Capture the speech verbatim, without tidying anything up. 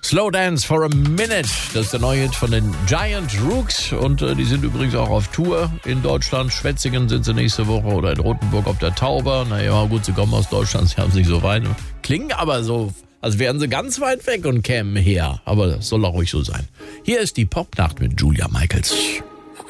Slow Dance for a Minute, das ist der neue Hit von den Giant Rooks und äh, die sind übrigens auch auf Tour in Deutschland. Schwetzingen sind sie nächste Woche oder in Rothenburg auf der Tauber. Naja, gut, sie kommen aus Deutschland, sie haben sich so weit. Klingen aber so, als wären sie ganz weit weg und kämen her. Aber das soll auch ruhig so sein. Hier ist die Popnacht mit Julia Michaels.